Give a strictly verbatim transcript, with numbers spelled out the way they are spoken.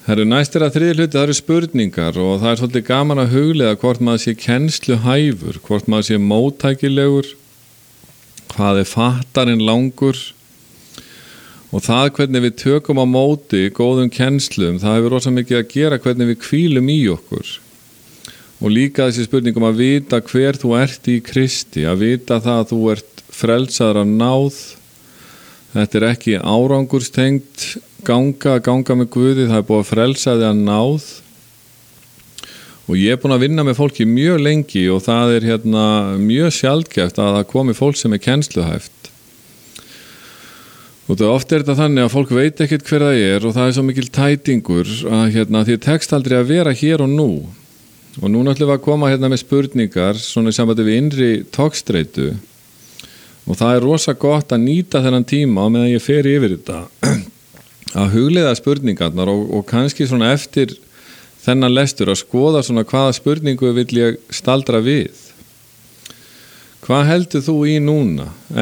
Herru, næst er að þriðji hluti, það eru spurningar og það er svolítið gaman að hugleiða hvort maður sé kennsluhæfur, hvort maður sé móttækilegur, hvað er fattarinn langur og það hvernig við tökum á móti góðum kennslum, það hefur rosa mikið að gera hvernig við hvílum í okkur. Og líka þessi spurningum að vita hver þú ert í Kristi, að vita það að þú ert frelsaður af náð. Þetta er ekki árangurstengt ganga, ganga með Guði, það er búið að frelsa þig að náð. Og ég er búin að vinna með fólki mjög lengi og það er hérna mjög sjaldgæft að það komi fólk sem er kennsluhæft. Og það oft er þetta þannig að fólk veit ekkert hver það er og það er svo mikil tætingur að hérna, því tekst aldrei að vera hér og nú. Og nú ætlum við að koma hérna með spurningar svona í sambandi við innri togstreitu. Og það er rosa gott að nýta þennan tíma á meðan ég fer yfir þetta að hugleiða spurningarnar og, og kannski svona eftir þennan lestur að skoða svona hvaða spurningu vill ég staldra við. Hvað heldur þú í núna?